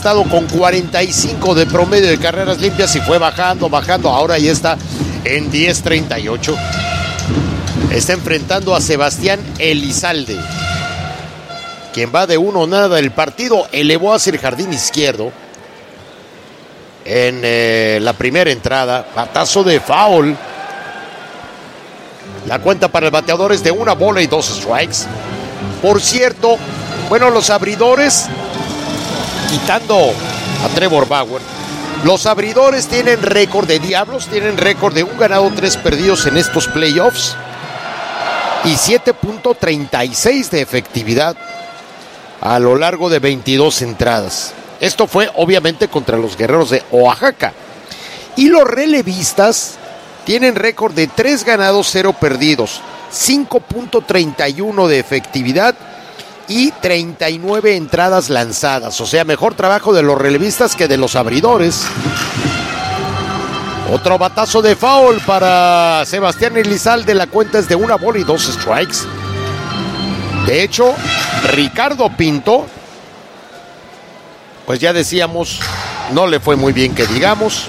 estado con 45 de promedio de carreras limpias y fue bajando, ahora ya está en 10.38. Está enfrentando a Sebastián Elizalde, quien va de 1-0. El partido elevó hacia el jardín izquierdo en la primera entrada. Batazo de foul. La cuenta para el bateador es de 1 bola y 2 strikes. Por cierto, bueno, los abridores, quitando a Trevor Bauer, los abridores tienen récord de Diablos, tienen récord de 1 ganado, 3 perdidos en estos playoffs y 7.36 de efectividad a lo largo de 22 entradas. Esto fue obviamente contra los Guerreros de Oaxaca. Y los relevistas tienen récord de 3 ganados, 0 perdidos, 5.31 de efectividad y 39 entradas lanzadas. O sea, mejor trabajo de los relevistas que de los abridores. Otro batazo de foul para Sebastián Elizalde. La cuenta es de 1 bola y 2 strikes. De hecho, Ricardo Pinto, pues ya decíamos, no le fue muy bien que digamos.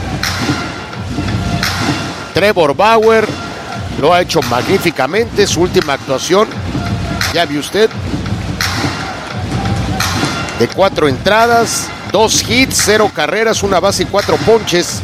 Trevor Bauer lo ha hecho magníficamente. Su última actuación, ya vio usted, de 4 entradas, 2 hits, 0 carreras, 1 base y 4 ponches.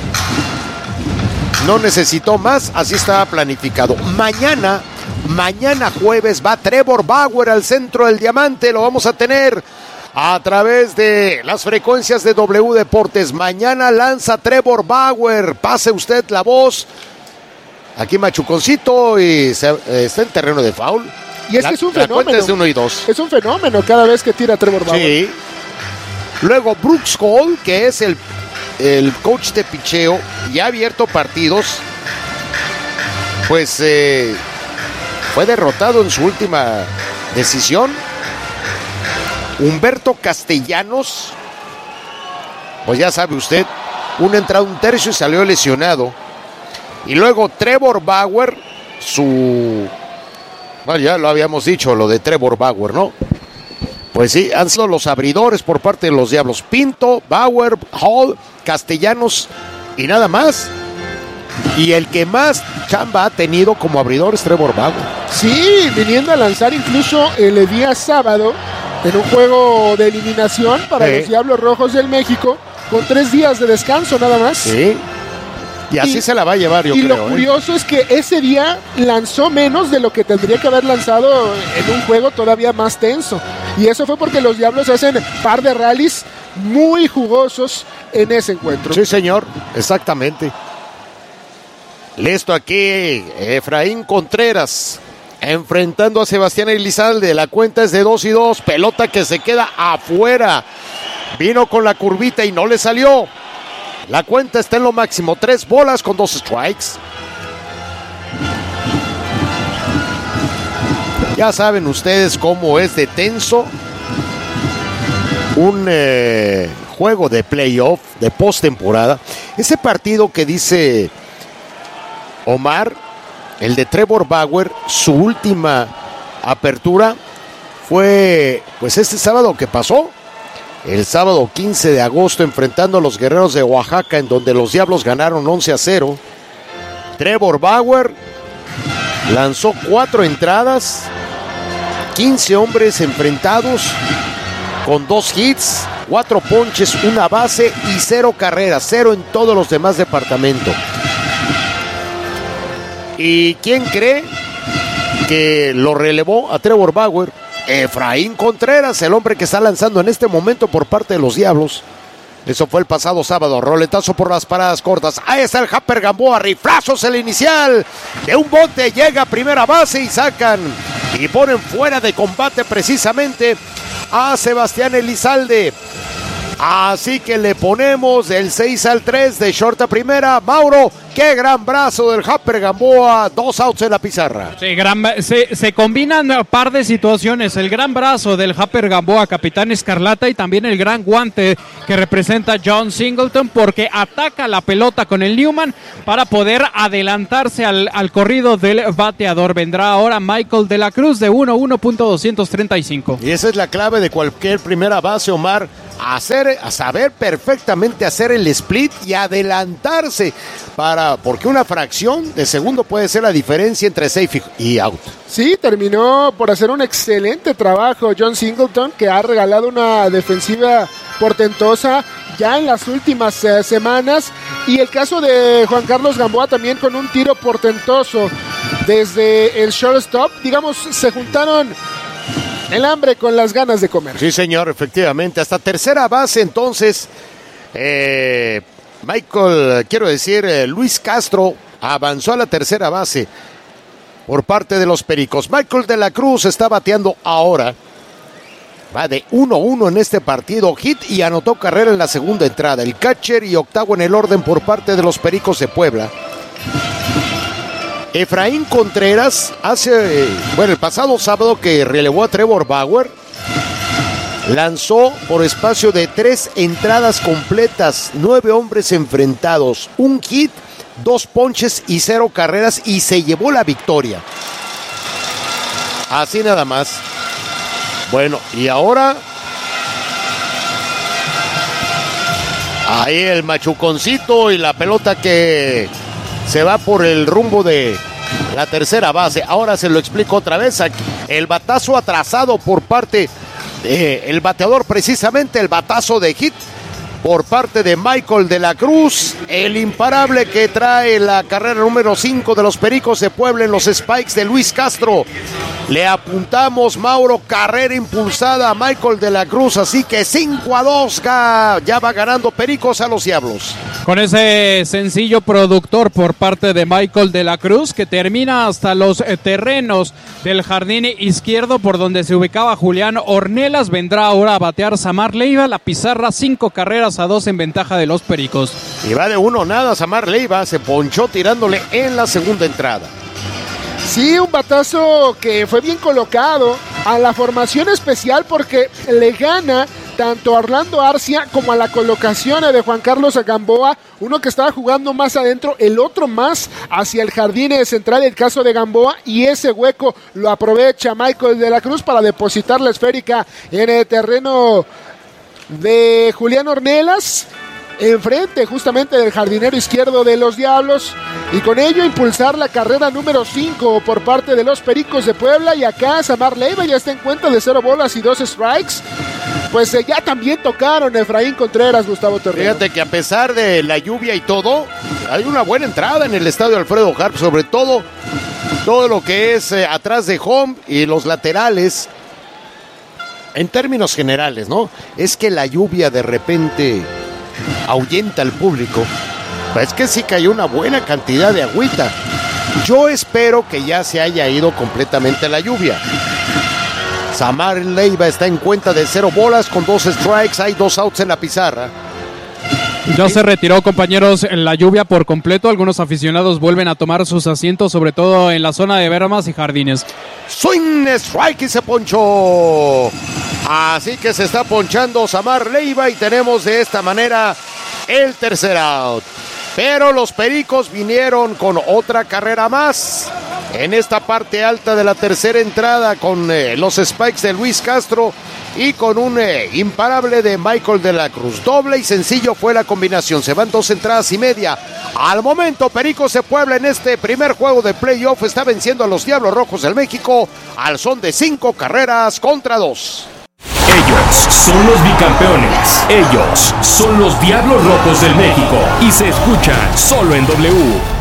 No necesitó más, así estaba planificado. Mañana jueves va Trevor Bauer al centro del diamante. Lo vamos a tener a través de las frecuencias de W Deportes. Mañana lanza Trevor Bauer. Pase usted la voz. Aquí Machuconcito y está en terreno de foul. Y es que es un fenómeno. La cuenta es de 1 y 2. Es un fenómeno cada vez que tira Trevor Bauer. Sí. Luego Brooks Hall, que es el coach de picheo y ha abierto partidos, pues fue derrotado en su última decisión. Humberto Castellanos, pues ya sabe usted, una entrada, 1/3 y salió lesionado. Y luego Trevor Bauer, bueno, ya lo habíamos dicho, lo de Trevor Bauer, ¿no? Pues sí, han sido los abridores por parte de los Diablos. Pinto, Bauer, Hall, Castellanos y nada más. Y el que más chamba ha tenido como abridor es Trevor Bauer. Sí, viniendo a lanzar incluso el día sábado en un juego de eliminación para los Diablos Rojos del México, con 3 días de descanso nada más. Sí. Y así se la va a llevar, yo creo. Y lo curioso es que ese día lanzó menos de lo que tendría que haber lanzado en un juego todavía más tenso. Y eso fue porque los Diablos hacen par de rallies muy jugosos en ese encuentro. Sí, señor, exactamente. Listo aquí, Efraín Contreras enfrentando a Sebastián Elizalde. La cuenta es de 2 y 2. Pelota que se queda afuera. Vino con la curvita y no le salió. La cuenta está en lo máximo, 3 bolas con 2 strikes. Ya saben ustedes cómo es de tenso un juego de playoff, de postemporada. Ese partido que dice Omar, el de Trevor Bauer, su última apertura fue pues este sábado que pasó. El sábado 15 de agosto, enfrentando a los Guerreros de Oaxaca, en donde los Diablos ganaron 11-0. Trevor Bauer lanzó 4 entradas, 15 hombres enfrentados, con 2 hits, 4 ponches, 1 base y 0 carreras, 0 en todos los demás departamentos. ¿Y quién cree que lo relevó a Trevor Bauer? Efraín Contreras, el hombre que está lanzando en este momento por parte de los Diablos. Eso fue el pasado sábado. Roletazo por las paradas cortas. Ahí está el Japper Gamboa. Riflazos el inicial. De un bote llega a primera base y sacan y ponen fuera de combate precisamente a Sebastián Elizalde. Así que le ponemos del 6-3 de short a primera. Mauro, qué gran brazo del Japper Gamboa. 2 outs en la pizarra. Sí, se combinan un par de situaciones. El gran brazo del Japper Gamboa, capitán Escarlata, y también el gran guante que representa John Singleton, porque ataca la pelota con el Newman para poder adelantarse al corrido del bateador. Vendrá ahora Michael de la Cruz de 1.235. Y esa es la clave de cualquier primera base, Omar. a saber perfectamente hacer el split y adelantarse porque una fracción de segundo puede ser la diferencia entre safe y out. Sí, terminó por hacer un excelente trabajo John Singleton, que ha regalado una defensiva portentosa ya en las últimas semanas, y el caso de Juan Carlos Gamboa también con un tiro portentoso desde el shortstop. Digamos, se juntaron el hambre con las ganas de comer. Sí, señor, efectivamente. Hasta tercera base, entonces, Luis Castro avanzó a la tercera base por parte de los Pericos. Michael de la Cruz está bateando ahora. Va de 1-1 en este partido. Hit y anotó carrera en la segunda entrada. El catcher y octavo en el orden por parte de los Pericos de Puebla. Efraín Contreras el pasado sábado que relevó a Trevor Bauer, lanzó por espacio de 3 entradas completas, 9 hombres enfrentados, un hit, 2 ponches y 0 carreras, y se llevó la victoria. Así nada más. Bueno, y ahora ahí el machuconcito y la pelota que se va por el rumbo de la tercera base. Ahora se lo explico otra vez. El batazo atrasado por parte del bateador, precisamente el batazo de hit por parte de Michael de la Cruz, el imparable que trae la carrera número 5 de los Pericos de Puebla en los Spikes de Luis Castro. Le apuntamos, Mauro, carrera impulsada a Michael de la Cruz, así que 5-2 ya va ganando Pericos a los Diablos. Con ese sencillo productor por parte de Michael de la Cruz, que termina hasta los terrenos del jardín izquierdo por donde se ubicaba Julián Ornelas, vendrá ahora a batear Samar Leiva. La pizarra 5-2 en ventaja de los Pericos. Y va de 1-0, Samar Leiva se ponchó tirándole en la segunda entrada. Sí, un batazo que fue bien colocado a la formación especial, porque le gana tanto a Orlando Arcia como a la colocación de Juan Carlos Gamboa, uno que estaba jugando más adentro, el otro más hacia el jardín central, el caso de Gamboa, y ese hueco lo aprovecha Michael de la Cruz para depositar la esférica en el terreno de Julián Ornelas, enfrente justamente del jardinero izquierdo de los Diablos, y con ello impulsar la carrera número 5 por parte de los Pericos de Puebla. Y acá Samar Leiva ya está en cuenta de 0 bolas y 2 strikes. Pues ya también tocaron Efraín Contreras, Gustavo Terreno. Fíjate que a pesar de la lluvia y todo, hay una buena entrada en el estadio Alfredo Harp, sobre todo lo que es atrás de home y los laterales. En términos generales, ¿no? Es que la lluvia de repente ahuyenta al público. Es que sí cayó una buena cantidad de agüita. Yo espero que ya se haya ido completamente la lluvia. Samar Leiva está en cuenta de 0 bolas con 2 strikes. Hay 2 outs en la pizarra. Ya se retiró, compañeros, la lluvia por completo. Algunos aficionados vuelven a tomar sus asientos, sobre todo en la zona de bermas y jardines. Swing, strike y se ponchó. Así que se está ponchando Samar Leiva y tenemos de esta manera el tercer out. Pero los Pericos vinieron con otra carrera más en esta parte alta de la tercera entrada, con los spikes de Luis Castro y con un imparable de Michael de la Cruz. Doble y sencillo fue la combinación. Se van 2 entradas y media. Al momento, Pericos de Puebla en este primer juego de playoff está venciendo a los Diablos Rojos del México al son de 5-2. Ellos son los bicampeones. Ellos son los Diablos Rojos del México. Y se escuchan solo en W.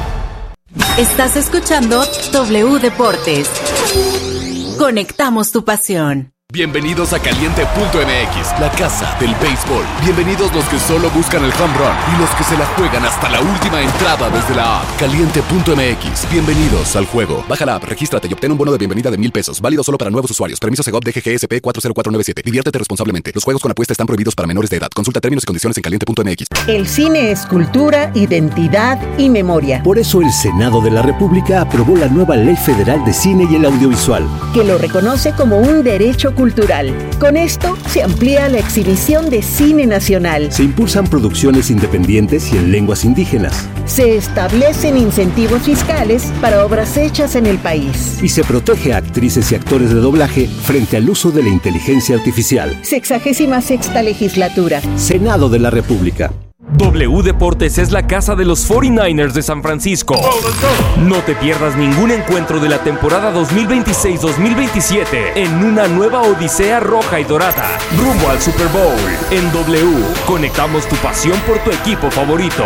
Estás escuchando W Deportes. Conectamos tu pasión. Bienvenidos a Caliente.mx, la casa del béisbol. Bienvenidos los que solo buscan el home run y los que se la juegan hasta la última entrada desde la app. Caliente.mx, bienvenidos al juego. Baja la app, regístrate y obtén un bono de bienvenida de $1,000. Válido solo para nuevos usuarios. Permiso Segov DGGSP 40497. Diviértete responsablemente. Los juegos con apuesta están prohibidos para menores de edad. Consulta términos y condiciones en Caliente.mx. El cine es cultura, identidad y memoria. Por eso el Senado de la República aprobó la nueva Ley Federal de Cine y el Audiovisual, que lo reconoce como un derecho cultural cultural. Con esto se amplía la exhibición de cine nacional. Se impulsan producciones independientes y en lenguas indígenas. Se establecen incentivos fiscales para obras hechas en el país. Y se protege a actrices y actores de doblaje frente al uso de la inteligencia artificial. 66ª legislatura. Senado de la República. W Deportes es la casa de los 49ers de San Francisco. No te pierdas ningún encuentro de la temporada 2026-2027 en una nueva odisea roja y dorada, rumbo al Super Bowl. En W, conectamos tu pasión por tu equipo favorito.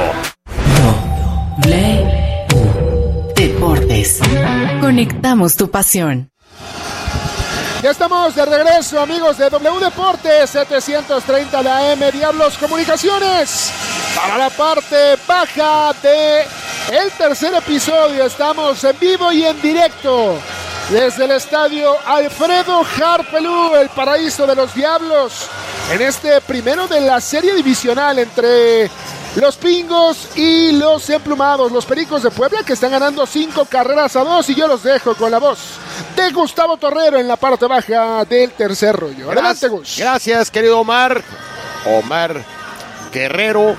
W Deportes. Conectamos tu pasión. Ya estamos de regreso, amigos de W Deportes, 730 de AM, Diablos Comunicaciones. Para la parte baja de el tercer episodio, estamos en vivo y en directo desde el estadio Alfredo Harpelú, el paraíso de los Diablos, en este primero de la serie divisional entre los Pingos y los Emplumados, los Pericos de Puebla, que están ganando 5-2, y yo los dejo con la voz de Gustavo Torrero en la parte baja del tercer rollo. Adelante, Gus. Gracias, querido Omar Guerrero.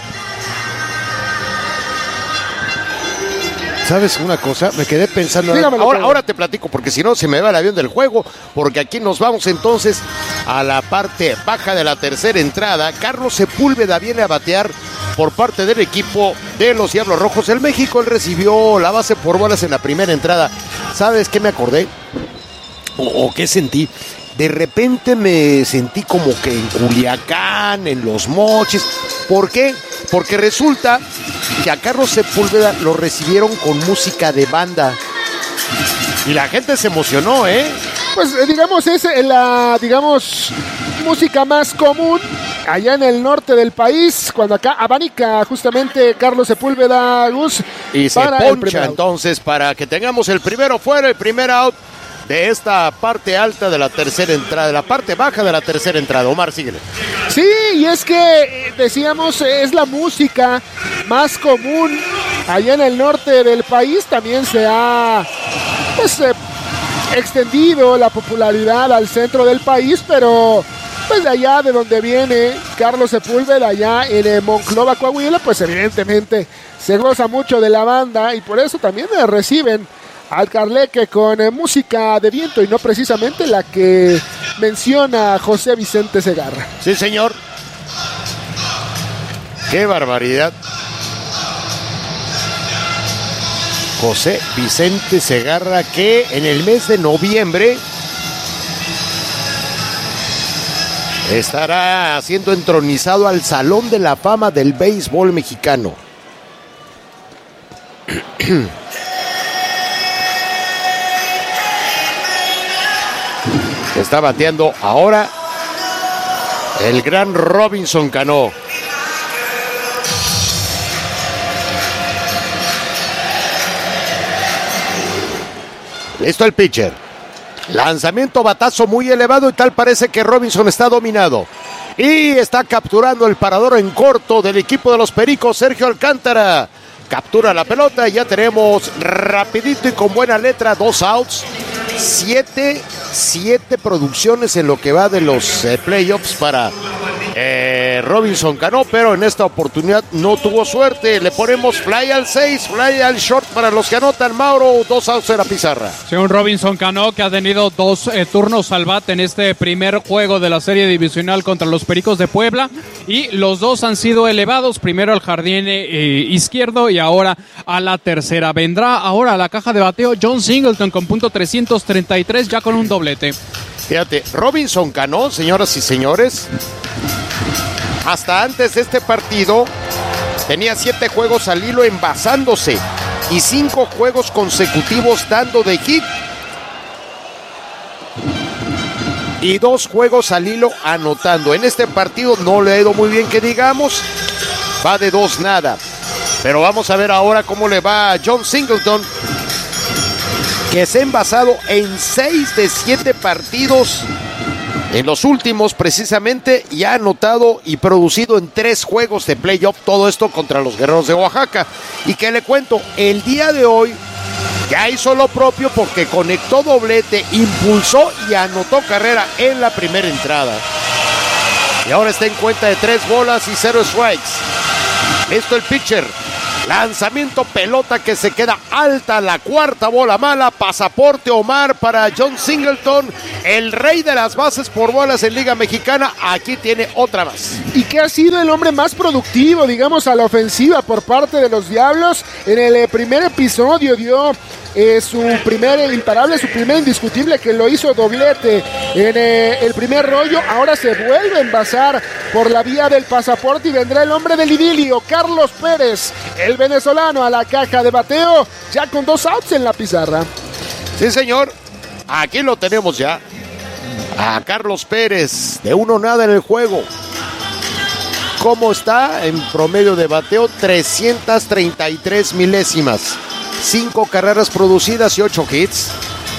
¿Sabes una cosa? Me quedé pensando. Ahora te platico, porque si no se me va el avión del juego, porque aquí nos vamos entonces a la parte baja de la tercera entrada. Carlos Sepúlveda viene a batear por parte del equipo de los Diablos Rojos del México. Él recibió la base por bolas en la primera entrada. ¿Sabes qué me acordé? ¿O qué sentí? De repente me sentí como que en Culiacán, en Los Mochis. ¿Por qué? Porque resulta que a Carlos Sepúlveda lo recibieron con música de banda. Y la gente se emocionó, ¿eh? Pues digamos, es la música más común allá en el norte del país, cuando acá abanica justamente Carlos Sepúlveda, Gus. Y se poncha entonces para que tengamos el primero fuera, el primer out de esta parte alta de la tercera entrada, de la parte baja de la tercera entrada. Omar, síguele. Sí, y es que decíamos, es la música más común allá en el norte del país. También se ha extendido la popularidad al centro del país, pero pues de allá de donde viene Carlos Sepúlveda, allá en Monclova, Coahuila, pues evidentemente se goza mucho de la banda, y por eso también reciben al Carleque con música de viento, y no precisamente la que menciona José Vicente Segarra. Sí, señor. ¡Qué barbaridad! José Vicente Segarra, que en el mes de noviembre estará siendo entronizado al Salón de la Fama del Béisbol Mexicano. Está bateando ahora el gran Robinson Cano. Listo el pitcher. Lanzamiento, batazo muy elevado, y tal parece que Robinson está dominado. Y está capturando el parador en corto del equipo de los Pericos, Sergio Alcántara. Captura la pelota y ya tenemos rapidito y con buena letra 2 outs. 7 producciones en lo que va de los playoffs para Robinson Cano, pero en esta oportunidad no tuvo suerte. Le ponemos fly al 6, fly al short para los que anotan. Mauro, 2 outs en la pizarra. Sí, un Robinson Cano que ha tenido 2 turnos al bate en este primer juego de la serie divisional contra los Pericos de Puebla, y los 2 han sido elevados, primero al jardín izquierdo y ahora a la tercera. Vendrá ahora a la caja de bateo John Singleton con punto 333, ya con un doblete. Fíjate, Robinson Cano, señoras y señores, hasta antes de este partido tenía 7 juegos al hilo envasándose y 5 juegos consecutivos dando de hit, y 2 juegos al hilo anotando. En este partido no le ha ido muy bien, que digamos, va de 2-0. Pero vamos a ver ahora cómo le va a John Singleton, que se ha envasado en 6 de 7 partidos en los últimos precisamente, y ha anotado y producido en 3 juegos de playoff, todo esto contra los Guerreros de Oaxaca. Y que le cuento, el día de hoy ya hizo lo propio porque conectó doblete, impulsó y anotó carrera en la primera entrada. Y ahora está en cuenta de 3 bolas y 0 strikes. Listo el pitcher. Lanzamiento, pelota que se queda alta, la cuarta bola mala. Pasaporte Omar para John Singleton, el rey de las bases por bolas en Liga Mexicana. Aquí tiene otra más. Y que ha sido el hombre más productivo, digamos, a la ofensiva por parte de los Diablos. En el primer episodio dio su primer imparable, su primer indiscutible, que lo hizo doblete en el primer rollo. Ahora se vuelve a envasar por la vía del pasaporte y vendrá el hombre del idilio, Carlos Pérez, el venezolano, a la caja de bateo, ya con 2 outs en la pizarra. Sí, señor, aquí lo tenemos ya, a Carlos Pérez, de 1-0 en el juego. ¿Cómo está? En promedio de bateo, 333 milésimas. 5 carreras producidas y 8 hits.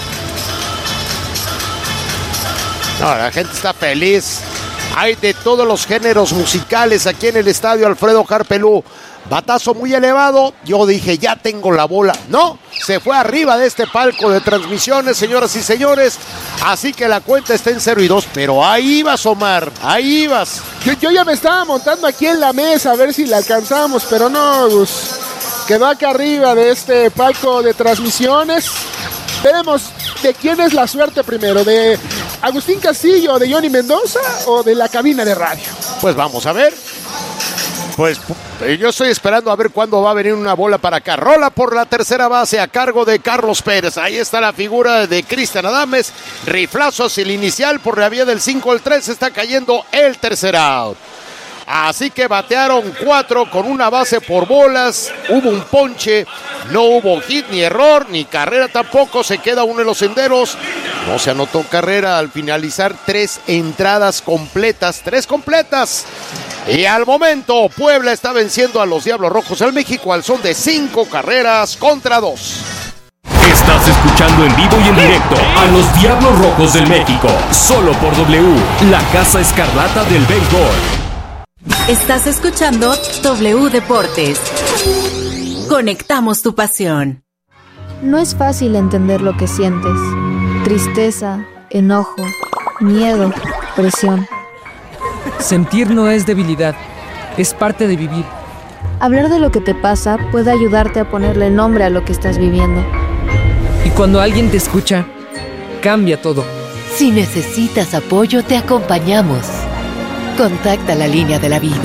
No, la gente está feliz. Hay de todos los géneros musicales aquí en el estadio Alfredo Harpelú. Batazo muy elevado. Yo dije, ya tengo la bola. No, se fue arriba de este palco de transmisiones, señoras y señores. Así que la cuenta está en 0-2. Pero ahí ibas, Omar. Ahí ibas. Yo ya me estaba montando aquí en la mesa a ver si la alcanzamos, pero no, Gus. Quedó acá arriba de este palco de transmisiones. Veremos de quién es la suerte primero, de Agustín Castillo, de Johnny Mendoza o de la cabina de radio. Pues vamos a ver. Pues yo estoy esperando a ver cuándo va a venir una bola para acá. Rola por la tercera base a cargo de Carlos Pérez. Ahí está la figura de Cristian Adames. Riflazo hacia el inicial por la vía del 5 al 3. Está cayendo el tercer out. Así que batearon 4 con una base por bolas. Hubo un ponche, no hubo hit ni error, ni carrera tampoco. Se queda uno de los senderos. No se anotó carrera al finalizar 3 entradas completas. 3 completas. Y al momento Puebla está venciendo a los Diablos Rojos del México al son de 5 carreras contra 2. Estás escuchando en vivo y en directo a los Diablos Rojos del México. Solo por W, la Casa Escarlata del Béisbol. Estás escuchando W Deportes. Conectamos tu pasión. No es fácil entender lo que sientes. Tristeza, enojo, miedo, presión. Sentir no es debilidad, es parte de vivir. Hablar de lo que te pasa puede ayudarte a ponerle nombre a lo que estás viviendo. Y cuando alguien te escucha, cambia todo. Si necesitas apoyo, te acompañamos. Contacta la línea de la vida.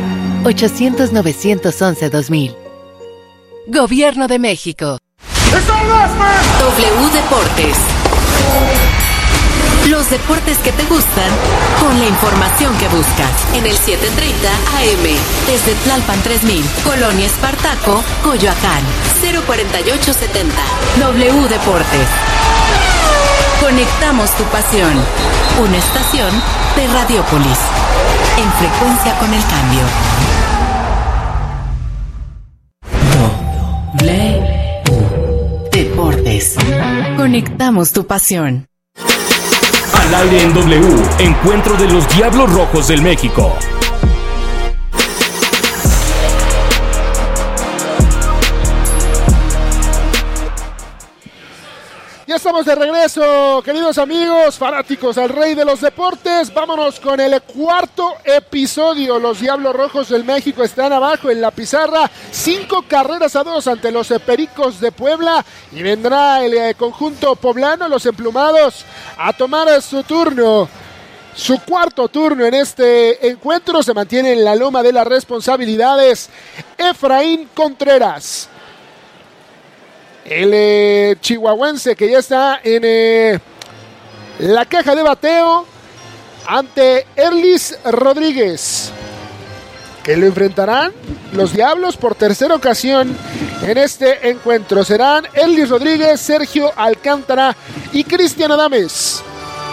800-911-2000. Gobierno de México. W Deportes. Los deportes que te gustan, con la información que buscas. En el 730 AM. Desde Tlalpan 3000, Colonia Espartaco, Coyoacán. 04870. W Deportes. Conectamos tu pasión. Una estación de Radiopolis. En frecuencia con el cambio. W Deportes. Conectamos tu pasión. Al aire en W, encuentro de los Diablos Rojos del México. Ya estamos de regreso, queridos amigos, fanáticos al rey de los deportes. Vámonos con el cuarto episodio. Los Diablos Rojos del México están abajo en la pizarra, 5-2 ante los Pericos de Puebla. Y vendrá el conjunto poblano, los emplumados, a tomar su turno. Su cuarto turno en este encuentro. Se mantiene en la loma de las responsabilidades Efraín Contreras, el chihuahuense, que ya está en la caja de bateo ante Erlis Rodríguez, que lo enfrentarán los Diablos por tercera ocasión en este encuentro. Serán Erlis Rodríguez, Sergio Alcántara y Cristian Adames.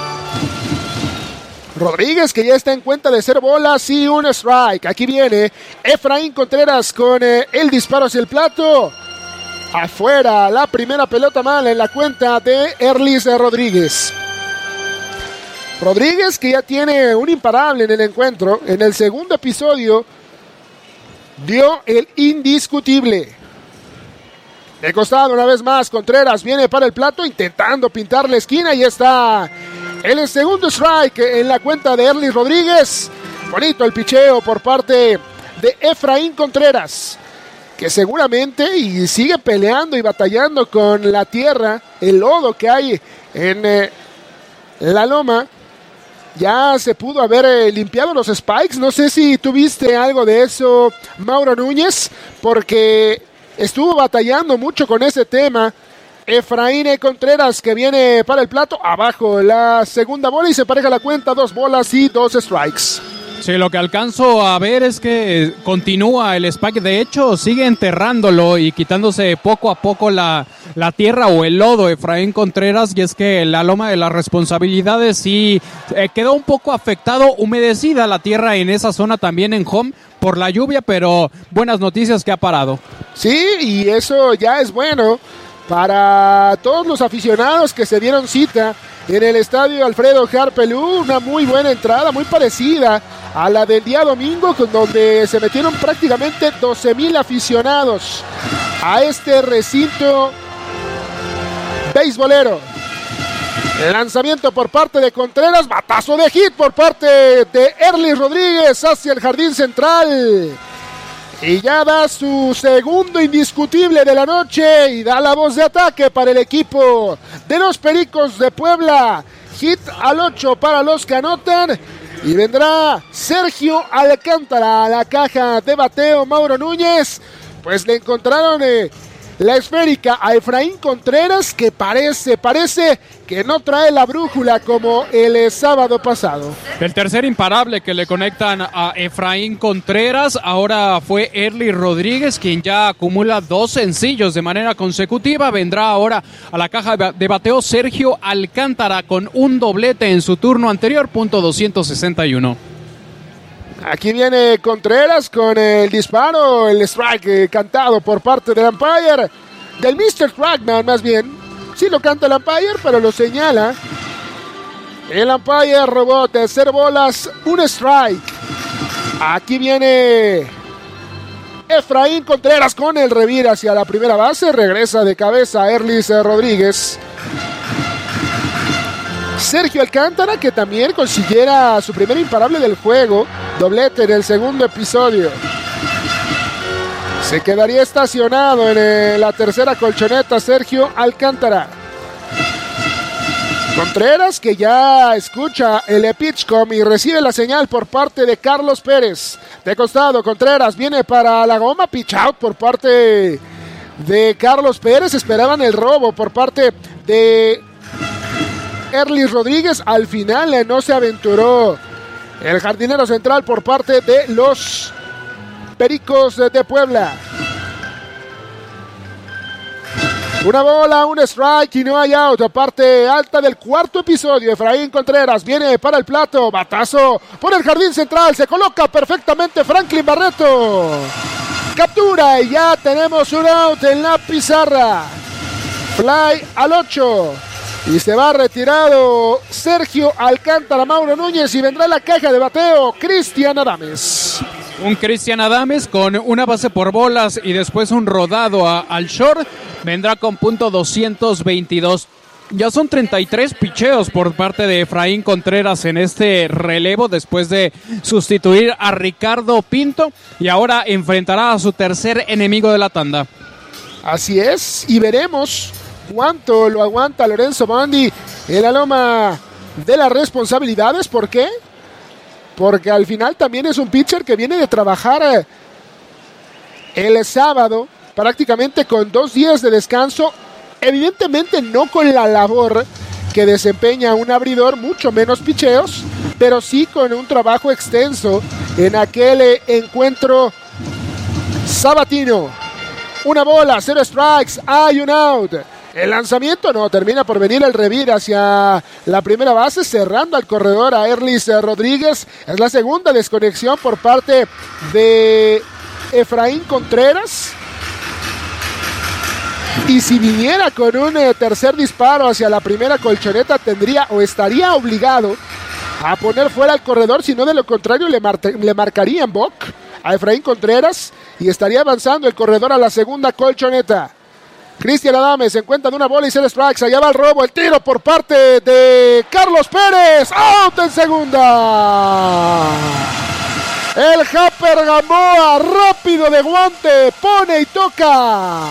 Rodríguez, que ya está en cuenta de 0 bolas y 1 strike. Aquí viene Efraín Contreras con el disparo hacia el plato. Afuera, la primera pelota mala en la cuenta de Erlis Rodríguez. Rodríguez, que ya tiene un imparable en el encuentro. En el segundo episodio dio el indiscutible. De costado una vez más, Contreras viene para el plato intentando pintar la esquina y está el segundo strike en la cuenta de Erly Rodríguez. Bonito el picheo por parte de Efraín Contreras, que seguramente y sigue peleando y batallando con la tierra, el lodo que hay en la loma. Ya se pudo haber limpiado los spikes. No sé si tuviste algo de eso, Mauro Núñez, porque estuvo batallando mucho con ese tema. Efraín Contreras, que viene para el plato, abajo la segunda bola y se pareja la cuenta, 2 bolas y 2 strikes. Sí, lo que alcanzo a ver es que continúa el spike, de hecho sigue enterrándolo y quitándose poco a poco la tierra o el lodo Efraín Contreras, y es que la loma de las responsabilidades sí quedó un poco afectado, humedecida la tierra en esa zona también en home por la lluvia, pero buenas noticias que ha parado. Sí, y eso ya es bueno para todos los aficionados que se dieron cita en el estadio Alfredo Harpelú. Una muy buena entrada, muy parecida a la del día domingo, con donde se metieron prácticamente 12,000 aficionados a este recinto beisbolero. El lanzamiento por parte de Contreras, batazo de hit por parte de Erly Rodríguez hacia el jardín central. Y ya da su segundo indiscutible de la noche y da la voz de ataque para el equipo de los Pericos de Puebla. Hit al 8 para los que anotan. Y vendrá Sergio Alcántara a la caja de bateo. Mauro Núñez, pues le encontraron la esférica a Efraín Contreras, que parece que no trae la brújula como el sábado pasado. El tercer imparable que le conectan a Efraín Contreras ahora fue Erly Rodríguez, quien ya acumula 2 sencillos de manera consecutiva. Vendrá ahora a la caja de bateo Sergio Alcántara con un doblete en su turno anterior, punto 261. Aquí viene Contreras con el disparo, el strike cantado por parte del umpire, del Mr. Trackman más bien. Sí lo canta el umpire, pero lo señala. El umpire robó 0 bolas, 1 strike. Aquí viene Efraín Contreras con el revir hacia la primera base. Regresa de cabeza Erly Rodríguez. Sergio Alcántara, que también consiguiera su primer imparable del juego, doblete en el segundo episodio. Se quedaría estacionado en la tercera colchoneta Sergio Alcántara. Contreras, que ya escucha el pitchcom y recibe la señal por parte de Carlos Pérez. De costado, Contreras viene para la goma, pitch out por parte de Carlos Pérez. Esperaban el robo por parte de Erly Rodríguez. Al final no se aventuró el jardinero central por parte de los Pericos de Puebla. Una bola, un strike y no hay out. Parte alta del cuarto episodio. Efraín Contreras viene para el plato. Batazo por el jardín central. Se coloca perfectamente Franklin Barreto. Captura y ya tenemos un out en la pizarra. Fly al 8. Y se va retirado Sergio Alcántara. Mauro Núñez, y vendrá la caja de bateo Cristian Adames. Un Cristian Adames con una base por bolas y después un rodado al short. Vendrá con punto 222. Ya son 33 picheos por parte de Efraín Contreras en este relevo después de sustituir a Ricardo Pinto. Y ahora enfrentará a su tercer enemigo de la tanda. Así es, y veremos cuánto lo aguanta Lorenzo Bondi en la loma de las responsabilidades. ¿Por qué? Porque al final también es un pitcher que viene de trabajar el sábado prácticamente con 2 días de descanso. Evidentemente no con la labor que desempeña un abridor, mucho menos picheos, pero sí con un trabajo extenso en aquel encuentro sabatino. Una bola, 0 strikes, hay un out. El lanzamiento no, termina por venir el revir hacia la primera base, cerrando al corredor a Erly Rodríguez. Es la segunda desconexión por parte de Efraín Contreras. Y si viniera con un tercer disparo hacia la primera colchoneta, tendría o estaría obligado a poner fuera al corredor, si no de lo contrario le marcarían balk a Efraín Contreras y estaría avanzando el corredor a la segunda colchoneta. Cristian Adames se encuentra de una bola y 0 strikes. Allá va el robo, el tiro por parte de Carlos Pérez. Out en segunda. El Japper Gamboa, rápido de guante, pone y toca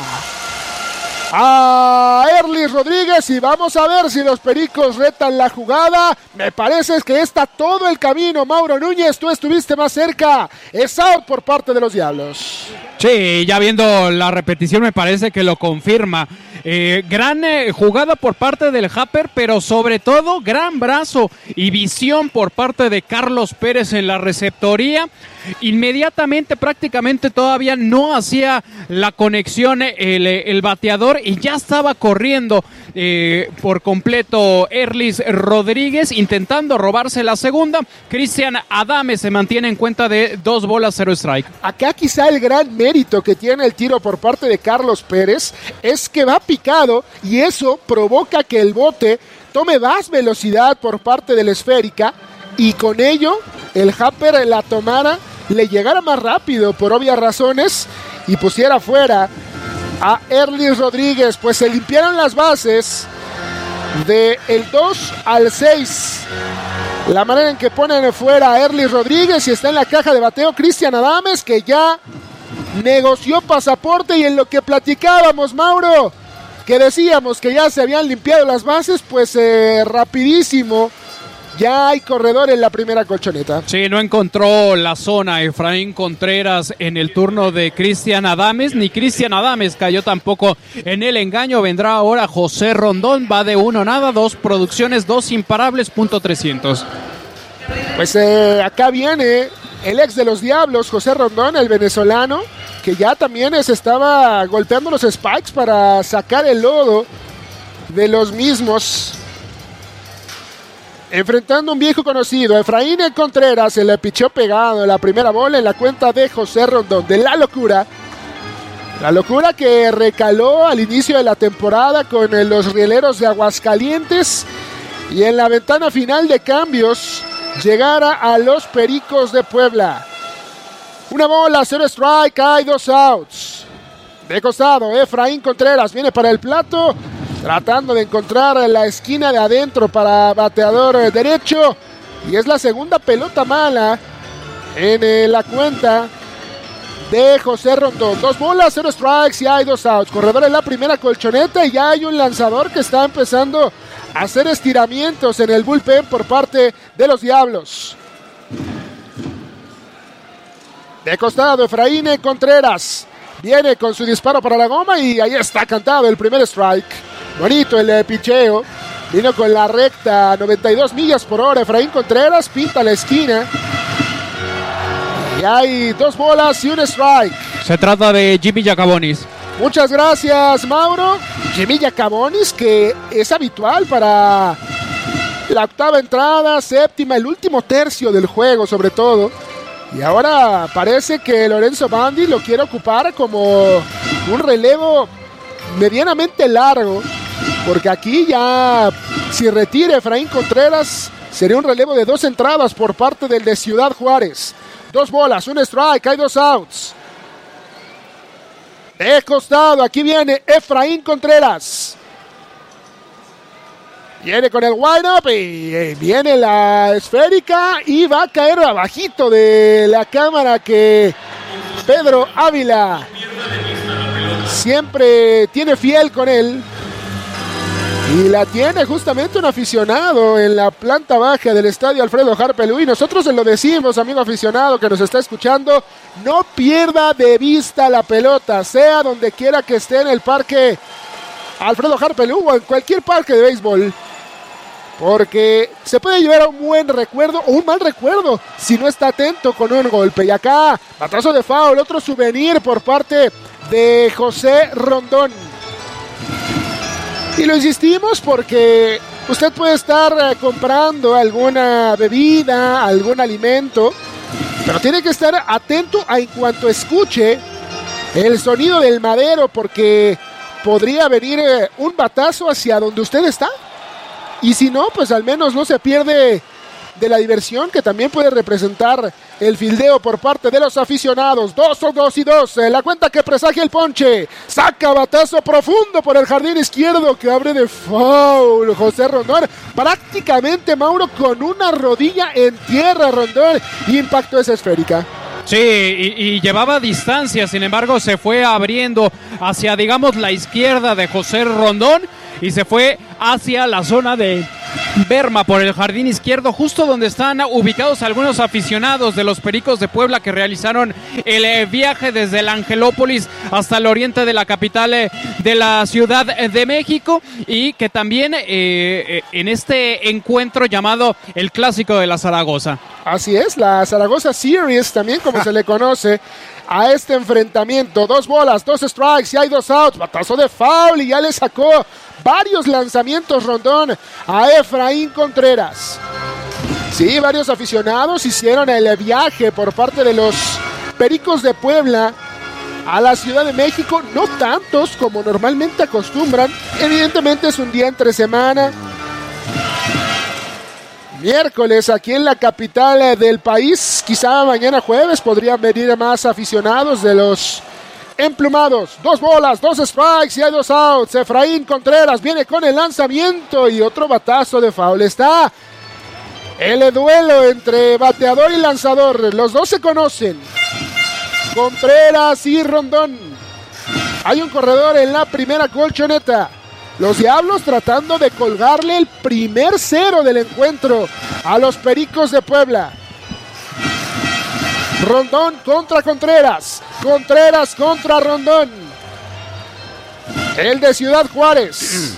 a Erlis Rodríguez y vamos a ver si los Pericos retan la jugada. Me parece que está todo el camino. Mauro Núñez, tú estuviste más cerca. Es out por parte de los Diablos. Sí, ya viendo la repetición me parece que lo confirma. Gran jugada por parte del Japper, pero sobre todo gran brazo y visión por parte de Carlos Pérez en la receptoría. Inmediatamente, prácticamente todavía no hacía la conexión el bateador y ya estaba corriendo por completo Erlis Rodríguez intentando robarse la segunda. Cristian Adames se mantiene en cuenta de 2 bolas 0 strike. Acá quizá el gran mérito que tiene el tiro por parte de Carlos Pérez es que va picado y eso provoca que el bote tome más velocidad por parte de la esférica y con ello el Japper la tomara, le llegara más rápido por obvias razones y pusiera fuera a Erlis Rodríguez. Pues se limpiaron las bases del 2 al 6. La manera en que ponen fuera a Erlis Rodríguez y está en la caja de bateo Cristian Adames, que ya negoció pasaporte. Y en lo que platicábamos, Mauro, que decíamos que ya se habían limpiado las bases, pues rapidísimo ya hay corredor en la primera colchoneta. Sí, no encontró la zona Efraín Contreras en el turno de Cristian Adames, ni Cristian Adames cayó tampoco en el engaño. Vendrá ahora José Rondón, va de 1-0, 2 producciones, 2 imparables, .300. Pues acá viene el ex de los Diablos, José Rondón, el venezolano, que ya también se estaba golpeando los spikes para sacar el lodo de los mismos. Enfrentando a un viejo conocido, Efraín Contreras, se le pichó pegado la primera bola en la cuenta de José Rondón, de La Locura. La Locura que recaló al inicio de la temporada con los Rieleros de Aguascalientes y en la ventana final de cambios llegara a los Pericos de Puebla. 1 bola, 0 strike, hay 2 outs. De costado, Efraín Contreras viene para el plato, tratando de encontrar la esquina de adentro para bateador derecho. Y es la segunda pelota mala en la cuenta de José Rondón. 2 bolas, 0 strikes y hay 2 outs. Corredor en la primera colchoneta y ya hay un lanzador que está empezando a hacer estiramientos en el bullpen por parte de los Diablos. De costado, Efraín Contreras viene con su disparo para la goma y ahí está cantado el primer strike. Bonito el picheo. Vino con la recta 92 millas por hora. Efraín Contreras pinta la esquina. Y hay 2 bolas y 1 strike. Se trata de Jimmy Yacabonis. Muchas gracias, Mauro. Jimmy Yacabonis, que es habitual para la octava entrada, séptima, el último tercio del juego sobre todo. Y ahora parece que Lorenzo Bandi lo quiere ocupar como un relevo medianamente largo, porque aquí ya, si retira Efraín Contreras, sería un relevo de 2 entradas por parte del de Ciudad Juárez. 2 bolas, 1 strike, hay 2 outs. De costado, aquí viene Efraín Contreras. Viene con el wind-up y viene la esférica y va a caer abajito de la cámara que Pedro Ávila siempre tiene fiel con él. Y la tiene justamente un aficionado en la planta baja del estadio Alfredo Harpelú. Y nosotros se lo decimos, amigo aficionado que nos está escuchando, no pierda de vista la pelota, sea donde quiera que esté en el parque Alfredo Harpelú o en cualquier parque de béisbol. Porque se puede llevar a un buen recuerdo o un mal recuerdo si no está atento con un golpe. Y acá, batazo de foul, otro souvenir por parte de José Rondón. Y lo insistimos porque usted puede estar comprando alguna bebida, algún alimento, pero tiene que estar atento a en cuanto escuche el sonido del madero, porque podría venir un batazo hacia donde usted está. Y si no, pues al menos no se pierde de la diversión que también puede representar el fildeo por parte de los aficionados. 2 la cuenta que presagia el ponche, saca batazo profundo por el jardín izquierdo que abre de foul José Rondón, prácticamente Mauro con una rodilla en tierra. Rondón impactó esa esférica. Sí, y llevaba distancia, sin embargo se fue abriendo hacia, digamos, la izquierda de José Rondón y se fue hacia la zona de Berma por el jardín izquierdo, justo donde están ubicados algunos aficionados de los Pericos de Puebla que realizaron el viaje desde el Angelópolis hasta el oriente de la capital de la Ciudad de México, y que también en este encuentro llamado el Clásico de la Zaragoza. Así es, la Zaragoza Series también, como se le conoce a este enfrentamiento. 2 bolas, 2 strikes y hay 2 outs, batazo de foul y ya le sacó varios lanzamientos Rondón a Efraín Contreras. Sí, varios aficionados hicieron el viaje por parte de los Pericos de Puebla a la Ciudad de México, no tantos como normalmente acostumbran. Evidentemente es un día entre semana, miércoles aquí en la capital del país. Quizá mañana jueves podrían venir más aficionados de los emplumados. 2 bolas, 2 strikes y hay 2 outs. Efraín Contreras viene con el lanzamiento y otro batazo de foul. Está el duelo entre bateador y lanzador. Los dos se conocen, Contreras y Rondón. Hay un corredor en la primera colchoneta. Los Diablos tratando de colgarle el primer 0 del encuentro a los Pericos de Puebla. Rondón contra Contreras. Contreras contra Rondón. El de Ciudad Juárez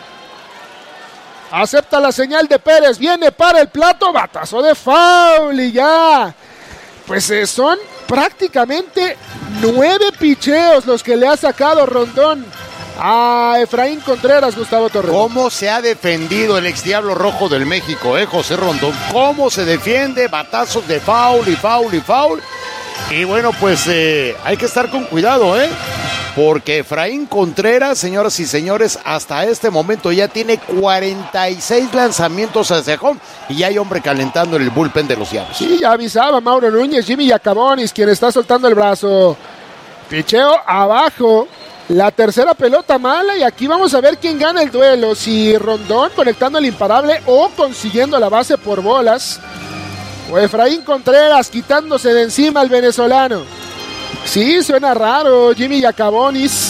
acepta la señal de Pérez. Viene para el plato. Batazo de foul y ya. Pues son prácticamente 9 picheos los que le ha sacado Rondón a Efraín Contreras, Gustavo Torres. ¿Cómo se ha defendido el ex Diablo Rojo del México, José Rondón? ¿Cómo se defiende? Batazos de foul y foul y foul. Y bueno, pues hay que estar con cuidado, porque Efraín Contreras, señoras y señores, hasta este momento ya tiene 46 lanzamientos hacia home y ya hay hombre calentando en el bullpen de los Diablos. Sí, ya avisaba Mauro Núñez, Jimmy Yacabonis, quien está soltando el brazo. Picheo abajo. La tercera pelota mala y aquí vamos a ver quién gana el duelo. Si Rondón conectando el imparable o consiguiendo la base por bolas, o Efraín Contreras quitándose de encima al venezolano. Sí, suena raro, Jimmy Yacabonis.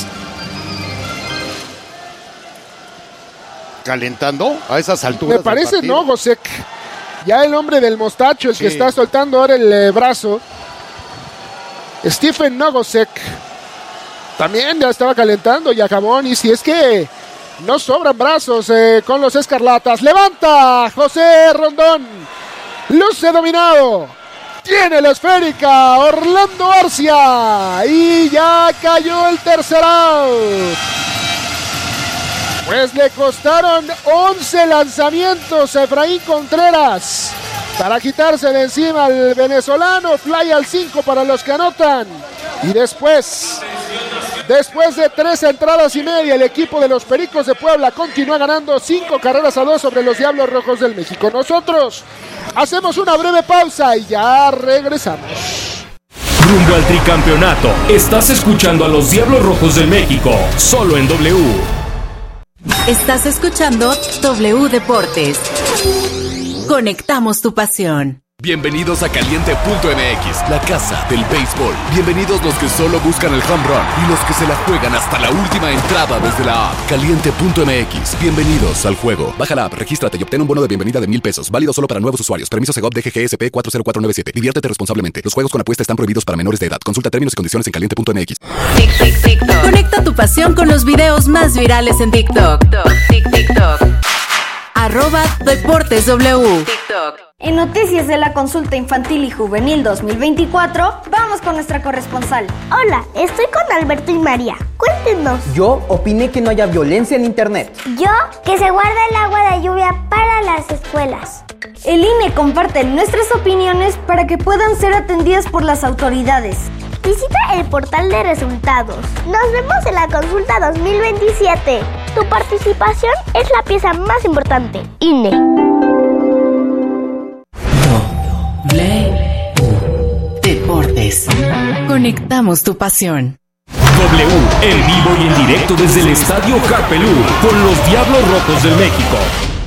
¿Calentando a esas alturas? Me parece Nogosek. Ya el hombre del mostacho, el que está soltando ahora el brazo. Stephen Nogosek. También ya estaba calentando Yacabonis, y es que no sobran brazos con los Escarlatas. Levanta José Rondón, luce dominado, tiene la esférica Orlando Arcia y ya cayó el tercer out. Pues le costaron 11 lanzamientos a Efraín Contreras para quitarse de encima al venezolano. Fly al 5 para los que anotan. Y después de 3 entradas y media, el equipo de los Pericos de Puebla continúa ganando 5-2 sobre los Diablos Rojos del México. Nosotros hacemos una breve pausa y ya regresamos. Rumbo al tricampeonato. Estás escuchando a los Diablos Rojos del México, solo en W. Estás escuchando W Deportes. Conectamos tu pasión. Bienvenidos a Caliente.mx, la casa del béisbol. Bienvenidos los que solo buscan el home run y los que se la juegan hasta la última entrada desde la app. Caliente.mx, bienvenidos al juego. Baja la app, regístrate y obtén un bono de bienvenida de $1,000. Válido solo para nuevos usuarios. Permiso Segov DGGSP 40497. Diviértete responsablemente. Los juegos con apuesta están prohibidos para menores de edad. Consulta términos y condiciones en Caliente.mx. TikTok. Conecta tu pasión con los videos más virales en TikTok. TikTok. @DeportesW. TikTok. En noticias de la consulta infantil y juvenil 2024, vamos con nuestra corresponsal. Hola, estoy con Alberto y María. Cuéntenos. Yo opiné que no haya violencia en internet. Yo, que se guarda el agua de lluvia para las escuelas. El INE comparte nuestras opiniones para que puedan ser atendidas por las autoridades. Visita el portal de resultados. Nos vemos en la consulta 2027. Tu participación es la pieza más importante. INE. Deportes. Conectamos tu pasión. W, en vivo y en directo desde el Estadio Carpelú, con los Diablos Rojos del México.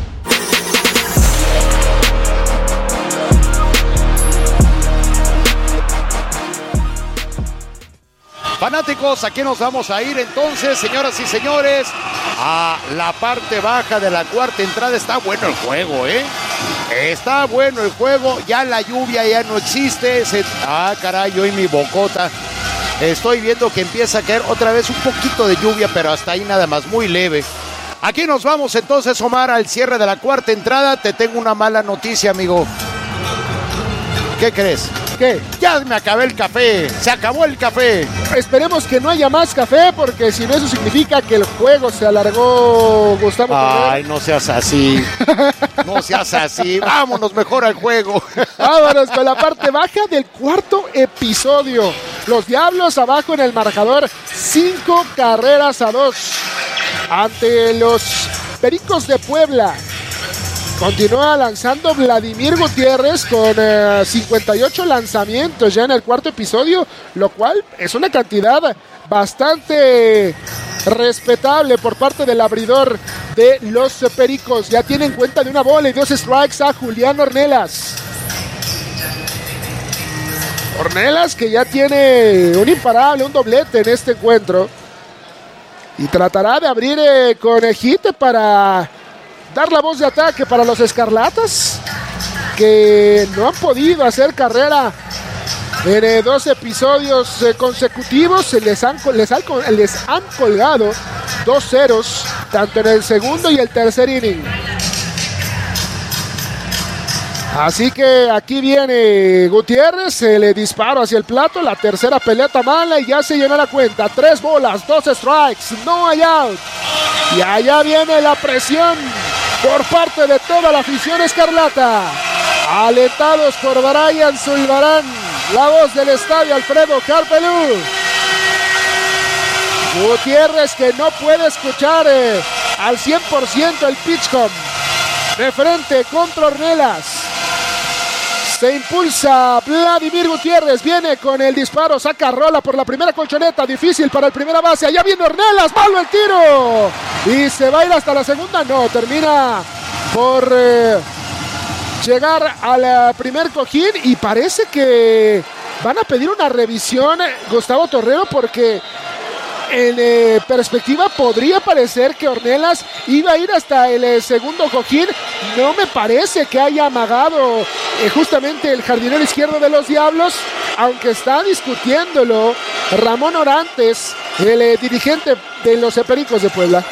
Fanáticos, aquí nos vamos a ir entonces, señoras y señores, a la parte baja de la cuarta entrada. Está bueno el juego, Está bueno el juego, ya la lluvia ya no existe. Caray, hoy mi bocota. Estoy viendo que empieza a caer otra vez un poquito de lluvia, pero hasta ahí nada más, muy leve. Aquí nos vamos entonces, Omar, al cierre de la cuarta entrada. Te tengo una mala noticia, amigo. ¿Qué crees? ¿Qué? Ya me acabé el café, se acabó el café. Esperemos que no haya más café, porque si no, eso significa que el juego se alargó, Gustavo. Ay, no seas así. No seas así. Vámonos mejor al juego. Vámonos con la parte baja del cuarto episodio. Los Diablos abajo en el marcador, 5-2 ante los Pericos de Puebla. Continúa lanzando Vladimir Gutiérrez con 58 lanzamientos ya en el cuarto episodio, lo cual es una cantidad bastante respetable por parte del abridor de los Pericos. Ya tiene en cuenta de una bola y 2 strikes a Julián Ornelas. Ornelas, que ya tiene un imparable, un doblete en este encuentro. Y tratará de abrir con hit para dar la voz de ataque para los Escarlatas, que no han podido hacer carrera en 2 episodios consecutivos. Les han colgado 2 ceros, tanto en el segundo y el tercer inning. Así que aquí viene Gutiérrez, le disparo hacia el plato, la tercera pelota mala y ya se llenó la cuenta. 3 bolas, 2 strikes, no hay out. Y allá viene la presión por parte de toda la afición escarlata, alentados por Brian Zulbarán, la voz del estadio Alfredo Carpelú. Gutiérrez, que no puede escuchar al 100% el pitch com de frente contra Ornelas. Se impulsa Vladimir Gutiérrez, viene con el disparo, saca rola por la primera colchoneta, difícil para el primera base, allá viene Ornelas, malo el tiro, y se va a ir hasta la segunda, no, termina por llegar al primer cojín, y parece que van a pedir una revisión, Gustavo Torrero, porque en perspectiva podría parecer que Ornelas iba a ir hasta el segundo cojín. No me parece que haya amagado justamente el jardinero izquierdo de los Diablos, aunque está discutiéndolo Ramón Orantes, el dirigente de los Pericos de Puebla.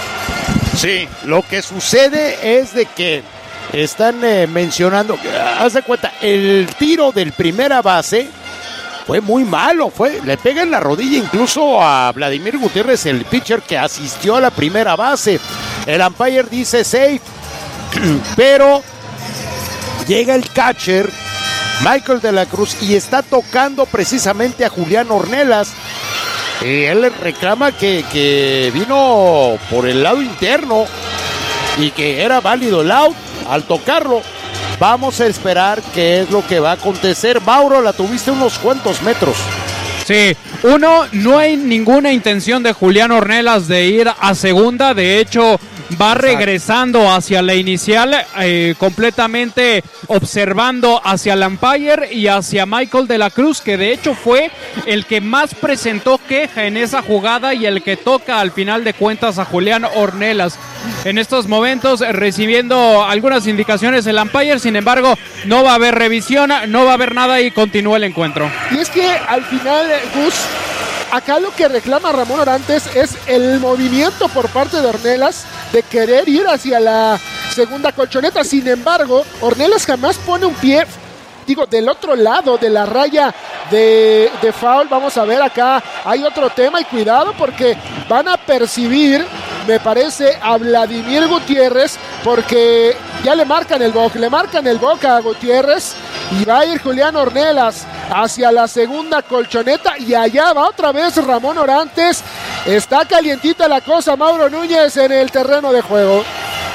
Sí, lo que sucede es de que están mencionando, haz de cuenta, el tiro del primera base fue muy malo, le pega en la rodilla incluso a Vladimir Gutiérrez, el pitcher que asistió a la primera base. El umpire dice safe, pero llega el catcher Michael de la Cruz y está tocando precisamente a Julián Ornelas. Él le reclama que vino por el lado interno y que era válido el out al tocarlo. Vamos a esperar qué es lo que va a acontecer. Mauro, la tuviste unos cuantos metros. Sí, no hay ninguna intención de Julián Ornelas de ir a segunda. De hecho, va regresando hacia la inicial, completamente observando hacia el umpire y hacia Michael de la Cruz, que de hecho fue el que más presentó queja en esa jugada y el que toca al final de cuentas a Julián Ornelas. En estos momentos recibiendo algunas indicaciones el umpire, sin embargo no va a haber revisión, no va a haber nada y continúa el encuentro. Y es que al final, Gus, acá lo que reclama Ramón Orantes es el movimiento por parte de Ornelas de querer ir hacia la segunda colchoneta. Sin embargo, Ornelas jamás pone un pie, del otro lado de la raya de foul. Vamos a ver, acá hay otro tema y cuidado porque van a percibir, me parece, a Vladimir Gutiérrez, porque ya le marcan el boca a Gutiérrez y va a ir Julián Ornelas hacia la segunda colchoneta y allá va otra vez Ramón Orantes. Está calientita la cosa, Mauro Núñez, en el terreno de juego.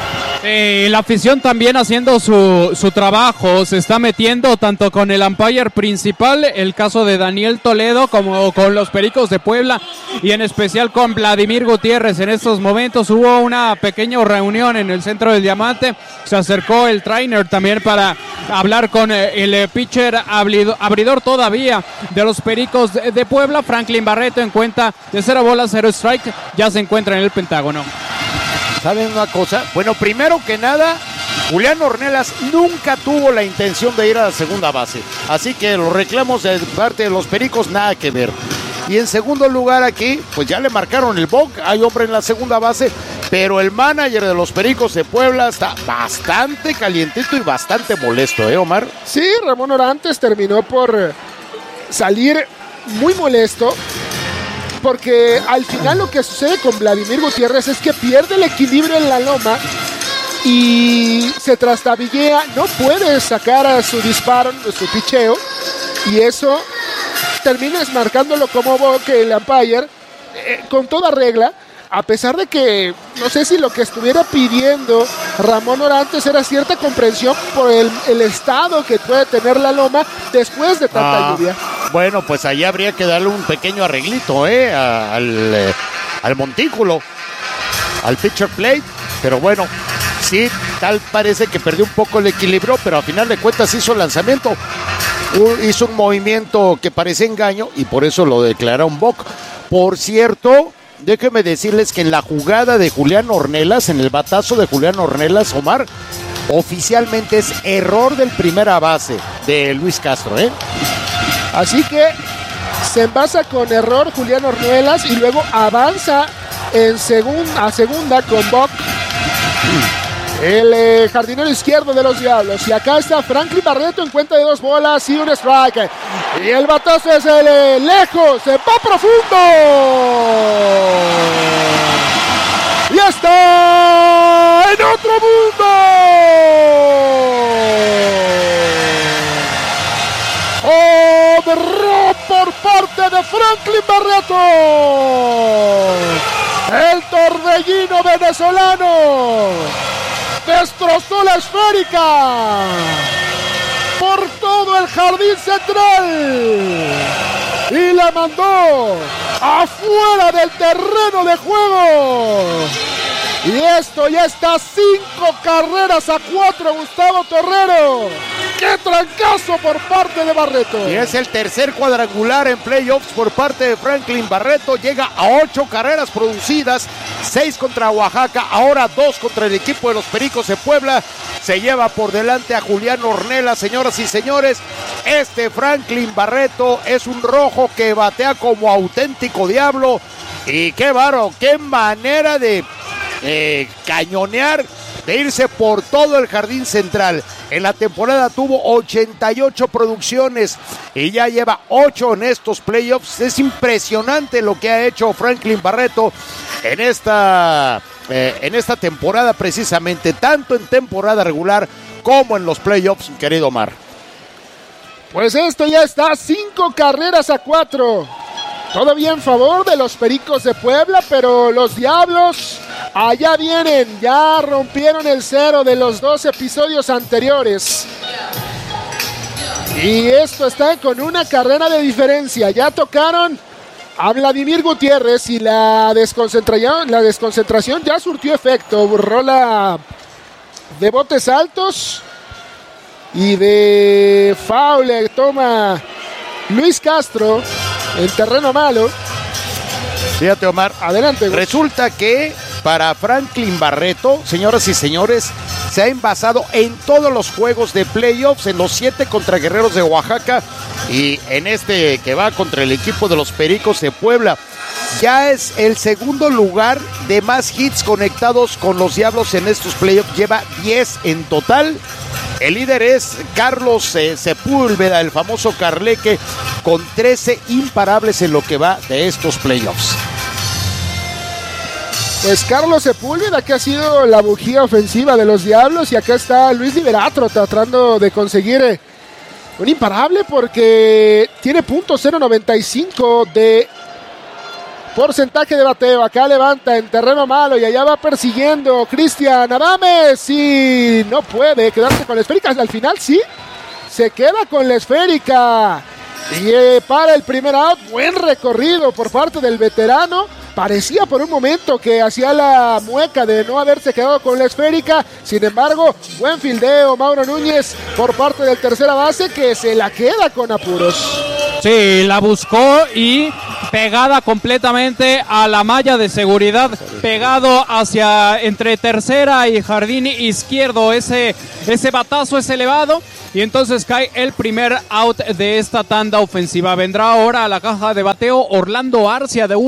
La afición también haciendo su trabajo, se está metiendo tanto con el umpire principal, el caso de Daniel Toledo, como con los Pericos de Puebla y en especial con Vladimir Gutiérrez. En estos momentos hubo una pequeña reunión en el centro del Diamante, se acercó el trainer también para hablar con el pitcher abridor todavía de los Pericos de Puebla, Franklin Barreto, en cuenta de 0 strike, ya se encuentra en el Pentágono. ¿Saben una cosa? Bueno, primero que nada, Julián Ornelas nunca tuvo la intención de ir a la segunda base. Así que los reclamos de parte de los Pericos, nada que ver. Y en segundo lugar aquí, pues ya le marcaron el boc, hay hombre en la segunda base, pero el manager de los Pericos de Puebla está bastante calientito y bastante molesto, Omar? Sí, Ramón Orantes terminó por salir muy molesto, porque al final lo que sucede con Vladimir Gutiérrez es que pierde el equilibrio en la loma y se trastabillea, no puede sacar a su disparo, su picheo, y eso termina marcándolo como boc el umpire con toda regla, a pesar de que no sé si lo que estuviera pidiendo Ramón Orantes era cierta comprensión por el estado que puede tener la loma después de tanta lluvia. Bueno, pues ahí habría que darle un pequeño arreglito al montículo, al pitcher plate, pero bueno, sí, tal parece que perdió un poco el equilibrio, pero a final de cuentas hizo el lanzamiento, hizo un movimiento que parece engaño y por eso lo declara un boc. Por cierto, déjenme decirles que en la jugada de Julián Ornelas, en el batazo de Julián Ornelas, Omar, oficialmente es error del primera base de Luis Castro, Así que se envasa con error Julián Ornelas y luego avanza a segunda con boc el jardinero izquierdo de los Diablos. Y acá está Franklin Barreto en cuenta de 2 bolas y un strike. Y el batazo es lejos, se va profundo. Y está en otro mundo. ¡Home por parte de Franklin Barreto! El torbellino venezolano destrozó la esférica por todo el jardín central y la mandó afuera del terreno de juego. Y esto ya está 5 carreras a 4, Gustavo Torrero. ¡Qué trancazo por parte de Barreto! Y es el tercer cuadrangular en playoffs por parte de Franklin Barreto. Llega a 8 carreras producidas, 6 contra Oaxaca, ahora 2 contra el equipo de los Pericos de Puebla. Se lleva por delante a Julián Ornelas, señoras y señores. Este Franklin Barreto es un rojo que batea como auténtico diablo. Y qué bárbaro, qué manera de cañonear, de irse por todo el jardín central. En la temporada tuvo 88 producciones y ya lleva 8 en estos playoffs. Es impresionante lo que ha hecho Franklin Barreto en esta temporada, precisamente, tanto en temporada regular como en los playoffs, querido Omar. Pues esto ya está 5 carreras a 4. Todavía en favor de los Pericos de Puebla, pero los Diablos allá vienen, ya rompieron el 0 de los 2 episodios anteriores. Y esto está con una carrera de diferencia. Ya tocaron a Vladimir Gutiérrez y la desconcentración ya surtió efecto. Rola de botes altos y de foul toma Luis Castro en terreno malo. Fíjate, Omar. Adelante. Resulta que para Franklin Barreto, señoras y señores, se ha envasado en todos los juegos de playoffs, en los 7 contra Guerreros de Oaxaca y en este que va contra el equipo de los Pericos de Puebla. Ya es el segundo lugar de más hits conectados con los Diablos en estos playoffs. Lleva 10 en total. El líder es Carlos Sepúlveda, el famoso Carleque, con 13 imparables en lo que va de estos playoffs. Pues Carlos Sepúlveda, que ha sido la bujía ofensiva de los Diablos, y acá está Luis Liberatro tratando de conseguir un imparable porque tiene .095 de porcentaje de bateo. Acá levanta en terreno malo y allá va persiguiendo Cristian Adames y no puede quedarse con la esférica. Al final sí, se queda con la esférica. Y para el primer out, buen recorrido por parte del veterano. Parecía por un momento que hacía la mueca de no haberse quedado con la esférica. Sin embargo, buen fildeo Mauro Núñez por parte del tercera base, que se la queda con apuros. Sí, la buscó y pegada completamente a la malla de seguridad, pegado hacia entre tercera y jardín izquierdo. Ese batazo es elevado. Y entonces cae el primer out de esta tanda ofensiva. Vendrá ahora a la caja de bateo Orlando Arcia de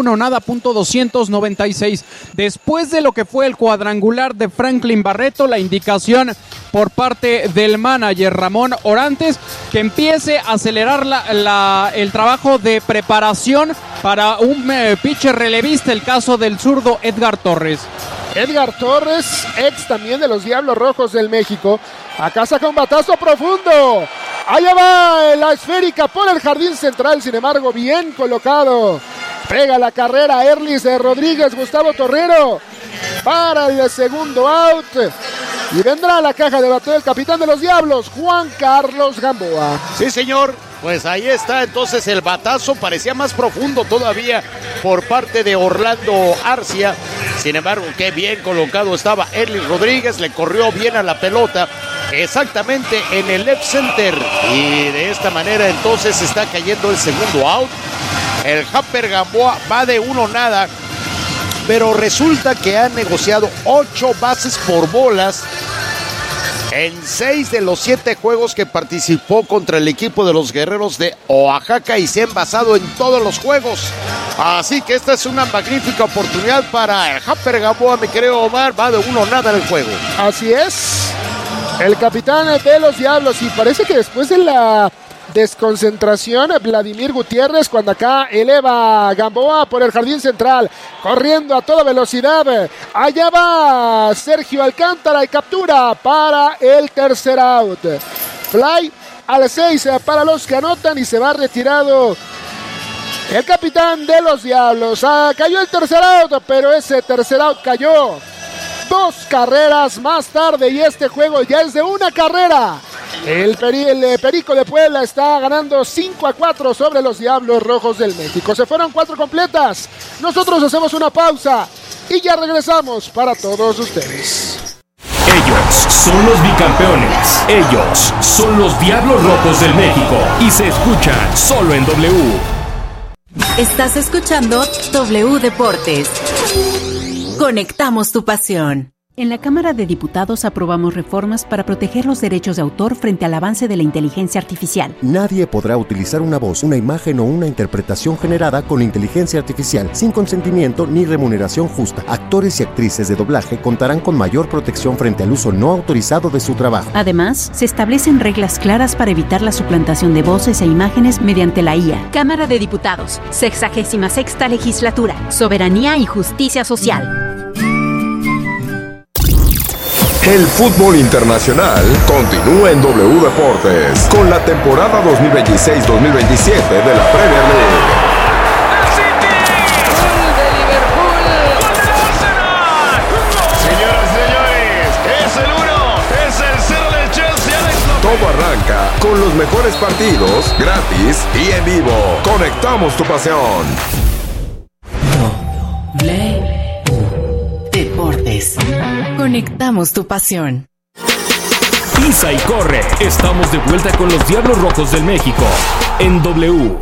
1-296. Después de lo que fue el cuadrangular de Franklin Barreto, la indicación por parte del manager Ramón Orantes que empiece a acelerar el trabajo de preparación para un pitcher relevista, el caso del zurdo Edgar Torres. Edgar Torres, ex también de los Diablos Rojos del México. Acá saca un batazo profundo. Allá va la esférica por el jardín central, sin embargo, bien colocado. Pega la carrera Erlis de Rodríguez, Gustavo Torrero para el segundo out. Y vendrá a la caja de bateo el capitán de los Diablos, Juan Carlos Gamboa. Sí, señor. Pues ahí está, entonces el batazo parecía más profundo todavía por parte de Orlando Arcia. Sin embargo, qué bien colocado estaba Erlis Rodríguez, le corrió bien a la pelota, exactamente en el left center. Y de esta manera entonces está cayendo el segundo out. El Japper Gamboa va de 1-0, pero resulta que ha negociado 8 bases por bolas en 6 de los 7 juegos que participó contra el equipo de los Guerreros de Oaxaca y se ha envasado en todos los juegos. Así que esta es una magnífica oportunidad para el Japper Gamboa, mi querido Omar. Va de 1-0 en el juego. Así es, el capitán de los Diablos. Y parece que después de la desconcentración, Vladimir Gutiérrez, cuando acá eleva Gamboa por el jardín central, corriendo a toda velocidad. Allá va Sergio Alcántara y captura para el tercer out. Fly al 6 para los que anotan y se va retirado el capitán de los Diablos. Cayó el tercer out, pero ese tercer out cayó 2 carreras más tarde y este juego ya es de 1 carrera. El Perico de Puebla está ganando 5-4 sobre los Diablos Rojos del México. Se fueron 4 completas. Nosotros hacemos una pausa y ya regresamos para todos ustedes. Ellos son los bicampeones. Ellos son los Diablos Rojos del México. Y se escuchan solo en W. Estás escuchando W Deportes. Conectamos tu pasión. En la Cámara de Diputados aprobamos reformas para proteger los derechos de autor frente al avance de la inteligencia artificial. Nadie podrá utilizar una voz, una imagen o una interpretación generada con inteligencia artificial sin consentimiento ni remuneración justa. Actores y actrices de doblaje contarán con mayor protección frente al uso no autorizado de su trabajo. Además, se establecen reglas claras para evitar la suplantación de voces e imágenes mediante la IA. Cámara de Diputados, 66ª Legislatura, Soberanía y Justicia Social. El fútbol internacional continúa en W Deportes con la temporada 2026-2027 de la Premier League. Señoras y señores, es el 1, es el 0 del Chelsea. Todo arranca con los mejores partidos, gratis y en vivo. Conectamos tu pasión. Deportes. Conectamos tu pasión. Pisa y corre. Estamos de vuelta con los Diablos Rojos del México en W.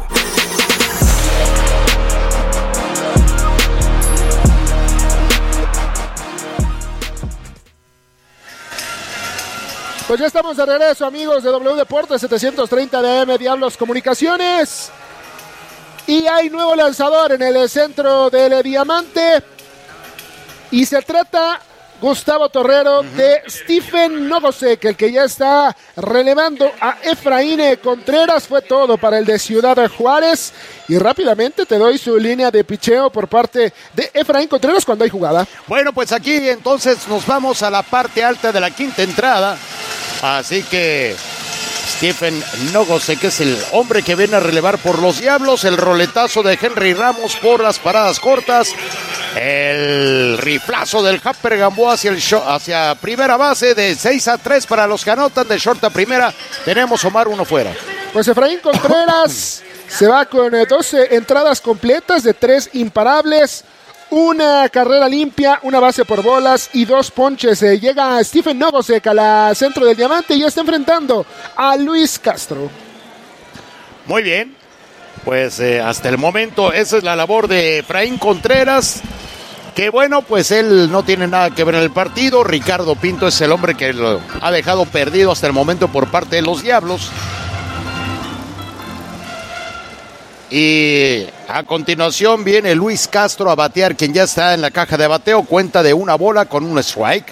Pues ya estamos de regreso, amigos de W Deportes, 730 de AM Diablos Comunicaciones. Y hay nuevo lanzador en el centro del diamante. Y se trata, Gustavo Torrero, de Stephen Nogosek, el que ya está relevando a Efraín Contreras. Fue todo para el de Ciudad Juárez. Y rápidamente te doy su línea de picheo por parte de Efraín Contreras cuando hay jugada. Bueno, pues aquí entonces nos vamos a la parte alta de la quinta entrada. Así que Stephen Nogosek, que es el hombre que viene a relevar por los Diablos. El roletazo de Henry Ramos por las paradas cortas. El riflazo del Japper Gamboa hacia primera base de 6-3 para los que anotan. De short a primera tenemos Omar, uno fuera. Pues Efraín Contreras se va con 12 entradas completas de 3 imparables. Una carrera limpia, una base por bolas y 2 ponches. Llega Stephen Nogosek a la centro del diamante y ya está enfrentando a Luis Castro. Muy bien, pues hasta el momento esa es la labor de Efraín Contreras. Que bueno, pues él no tiene nada que ver en el partido. Ricardo Pinto es el hombre que lo ha dejado perdido hasta el momento por parte de los Diablos. Y a continuación viene Luis Castro a batear, quien ya está en la caja de bateo. Cuenta de 1 bola con 1 strike.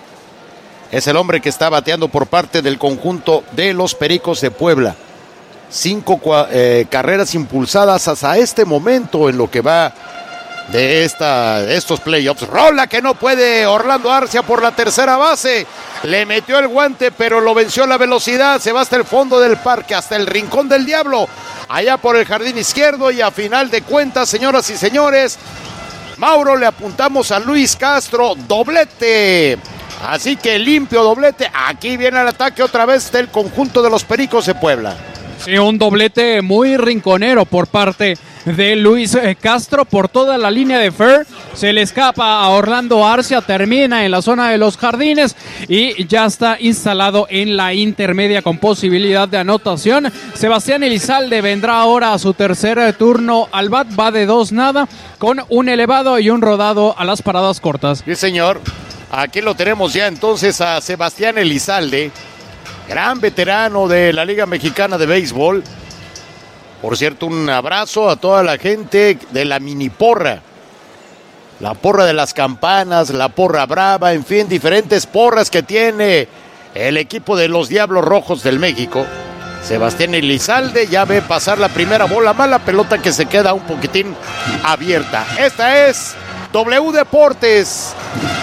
Es el hombre que está bateando por parte del conjunto de los Pericos de Puebla. 5 carreras impulsadas hasta este momento en lo que va de estos playoffs. Rola que no puede Orlando Arcia por la tercera base. Le metió el guante, pero lo venció la velocidad. Se va hasta el fondo del parque, hasta el rincón del diablo. Allá por el jardín izquierdo, y a final de cuentas, señoras y señores, Mauro, le apuntamos a Luis Castro, doblete. Así que limpio doblete. Aquí viene el ataque otra vez del conjunto de los Pericos de Puebla. Sí, un doblete muy rinconero por parte de Luis Castro por toda la línea de fair. Se le escapa a Orlando Arcia, termina en la zona de los jardines y ya está instalado en la intermedia con posibilidad de anotación. Sebastián Elizalde vendrá ahora a su tercer turno al bat, va de 2-0 con un elevado y un rodado a las paradas cortas. Sí, señor. Aquí lo tenemos ya entonces a Sebastián Elizalde, gran veterano de la Liga Mexicana de Béisbol. Por cierto, un abrazo a toda la gente de la mini porra. La porra de las campanas, la porra brava, en fin, diferentes porras que tiene el equipo de los Diablos Rojos del México. Sebastián Elizalde ya ve pasar la primera bola, mala pelota que se queda un poquitín abierta. Esta es W Deportes,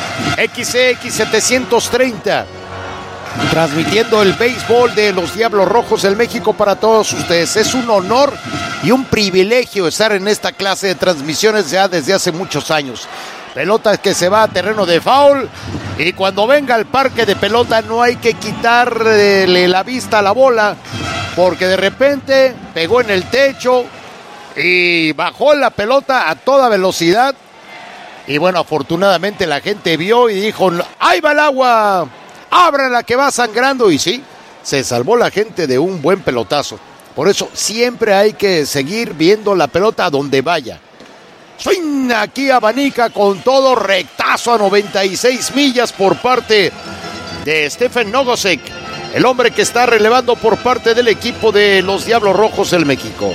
XCX 730. Transmitiendo el béisbol de los Diablos Rojos del México para todos ustedes. Es un honor y un privilegio estar en esta clase de transmisiones ya desde hace muchos años. Pelota que se va a terreno de foul, y cuando venga al parque de pelota no hay que quitarle la vista a la bola, porque de repente pegó en el techo y bajó la pelota a toda velocidad. Y bueno, afortunadamente la gente vio y dijo: ¡ahí va el agua! ¡Ábrala que va sangrando! Y sí, se salvó la gente de un buen pelotazo. Por eso siempre hay que seguir viendo la pelota a donde vaya. Swing, aquí abanica con todo, rectazo a 96 millas por parte de Stephen Nogosek, el hombre que está relevando por parte del equipo de los Diablos Rojos del México.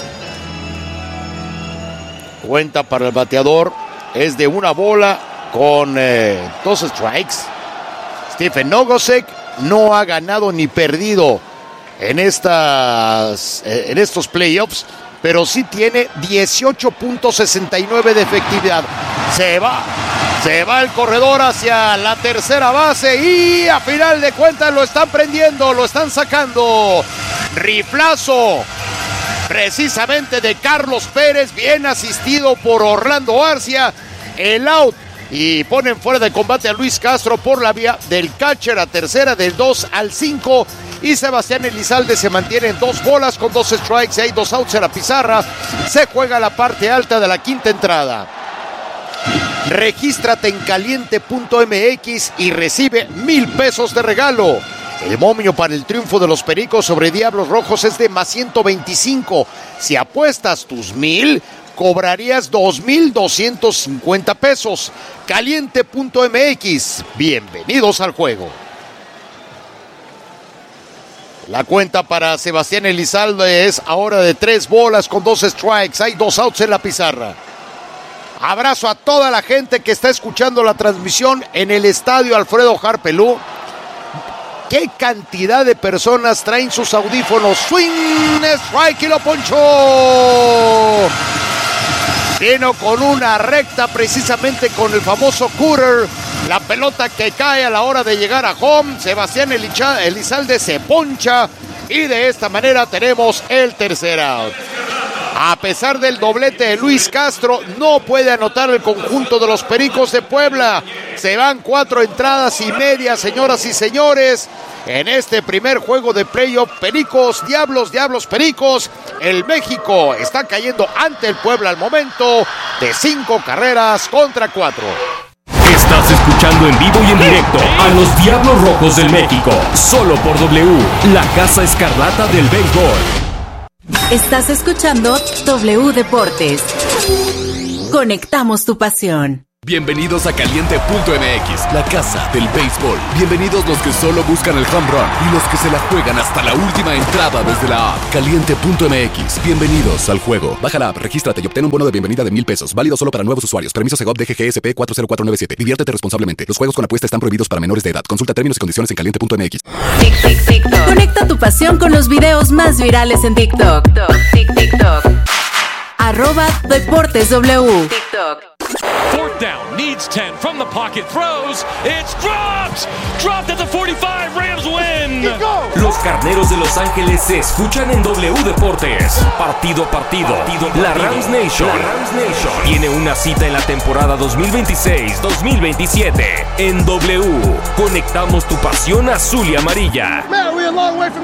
Cuenta para el bateador es de 1 bola con 2 strikes. Stephen Nogosek no ha ganado ni perdido en estos playoffs, pero sí tiene 18.69 de efectividad. Se va el corredor hacia la tercera base y a final de cuentas lo están prendiendo, lo están sacando. Riflazo precisamente de Carlos Pérez, bien asistido por Orlando Arcia. El out. Y ponen fuera de combate a Luis Castro por la vía del catcher a tercera, del 2 al 5. Y Sebastián Elizalde se mantiene en 2 bolas con 2 strikes y hay 2 outs en la pizarra. Se juega la parte alta de la quinta entrada. Regístrate en caliente.mx y recibe $1,000 de regalo. El momio para el triunfo de los Pericos sobre Diablos Rojos es de +125. Si apuestas tus 1,000, cobrarías $2,250. Caliente.mx. Bienvenidos al juego. La cuenta para Sebastián Elizalde es ahora de 3 bolas con 2 strikes. Hay 2 outs en la pizarra. Abrazo a toda la gente que está escuchando la transmisión en el estadio Alfredo Harpelú. ¿Qué cantidad de personas traen sus audífonos? Swing, strike y lo ponchó. Vino con una recta precisamente con el famoso cutter. La pelota que cae a la hora de llegar a home. Sebastián Elizalde se poncha y de esta manera tenemos el tercer out. A pesar del doblete de Luis Castro, no puede anotar el conjunto de los Pericos de Puebla. Se van 4 entradas y media, señoras y señores, en este primer juego de playoff. Pericos, Diablos, Diablos, Pericos. El México está cayendo ante el Puebla al momento de 5 carreras contra 4. Estás escuchando en vivo y en directo a los Diablos Rojos del México, solo por W, la Casa Escarlata del Béisbol. Estás escuchando W Deportes. Conectamos tu pasión. Bienvenidos a Caliente.mx, la casa del béisbol. Bienvenidos los que solo buscan el home run y los que se la juegan hasta la última entrada desde la app. Caliente.mx, bienvenidos al juego. Baja la app, regístrate y obtén un bono de bienvenida de $1,000. Válido solo para nuevos usuarios. Permiso Segov DGGSP 40497. Diviértete responsablemente. Los juegos con apuesta están prohibidos para menores de edad. Consulta términos y condiciones en Caliente.mx. TikTok. Conecta tu pasión con los videos más virales en TikTok. TikTok. @DeportesW. TikTok. Fourth down, needs 10 from the pocket, throws, it's dropped at the 45, Rams win. Los Carneros de Los Ángeles se escuchan en W Deportes. Partido a partido. La Rams Nation tiene una cita en la temporada 2026-2027. En W, conectamos tu pasión azul y amarilla.